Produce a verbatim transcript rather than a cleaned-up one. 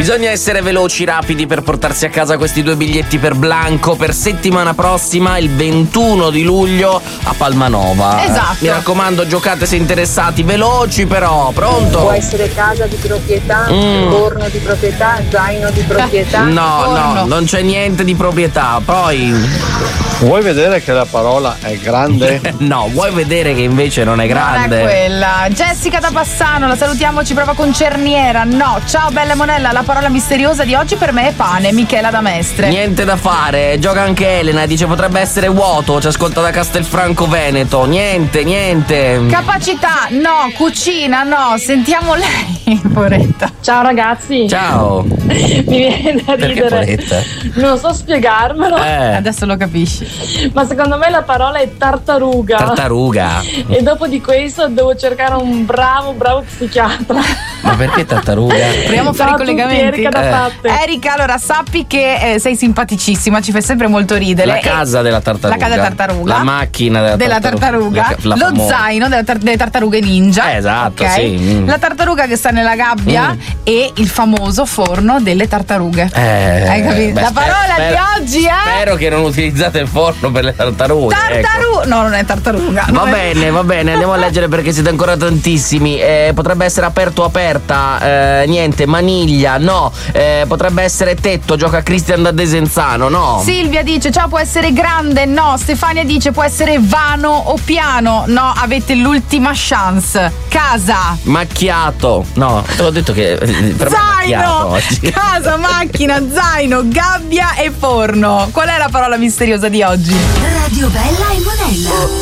Bisogna essere veloci, rapidi per portarsi a casa questi due biglietti per Blanco per settimana prossima, il ventuno di luglio a Palmanova. Esatto. Mi raccomando, giocate se interessati, veloci però. Pronto? Può essere casa di proprietà, Mm. forno di proprietà, zaino di proprietà. No, Forno. no, non c'è niente di proprietà. Poi Vuoi vedere che la parola è grande? no, vuoi vedere che invece non è grande? Non è quella. Jessica da Bassano, la salutiamo, ci prova con cerniera. No, ciao bella Monella, la parola misteriosa di oggi per me è pane. Michela da Mestre. Niente da fare, gioca anche Elena, dice potrebbe essere vuoto, ci ascolta da Castelfranco Veneto. Niente, niente. Capacità, no. Cucina, no. Sentiamo lei, poretta. Ciao ragazzi. Ciao. Mi viene da Perché ridere. poretta? Non so spiegarmelo, Eh, Adesso lo capisci. ma secondo me la parola è tartaruga. tartaruga. E dopo di questo devo cercare un bravo, bravo psichiatra. Ma perché tartaruga? Proviamo a fare i Ciao a tutti, collegamenti. Erika da Eh. Patte. Erika, allora sappi che eh, sei simpaticissima, ci fai sempre molto ridere. La casa E- della tartaruga. La casa tartaruga. La macchina della, della tartaruga. La- la Lo famosa. zaino della tar- delle tartarughe ninja. Eh, esatto, ok? sì. Mm. La tartaruga che sta nella gabbia Mm. e il famoso forno delle tartarughe. Eh, Hai capito? beh, La spero- parola spero- di oggi è Spero che non utilizzate il forno per le tartarughe. ecco. tartaruga. No, non è tartaruga. Va non è- bene, va bene, andiamo a leggere perché siete ancora tantissimi. Eh, potrebbe essere aperto o aperta, eh, niente, maniglia, no. Eh, potrebbe essere tetto, gioca Cristian da Desenzano, no. Silvia dice ciao, può essere grande, no. Stefania dice può essere vano o piano, no. Avete l'ultima chance. Casa, Macchiato, no, te l'ho detto che eh, per me è macchiato zaino, oggi. casa, macchina, zaino, gabbia e forno. Qual è la parola misteriosa di oggi? Radio Bella e Monella.